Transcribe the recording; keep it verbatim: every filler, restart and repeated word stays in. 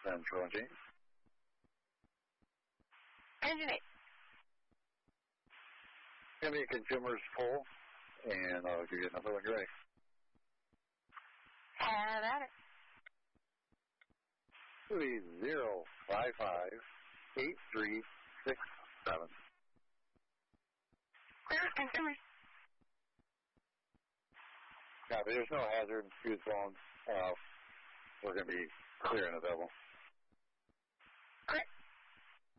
Central engine. Engine eight. Give me consumers full, and I'll give you another one ready. Have at it. Louis zero five five eight three six seven. Clear consumers. Copy. There's no hazard. Fuse phones. Uh, we're going to be clearing the double.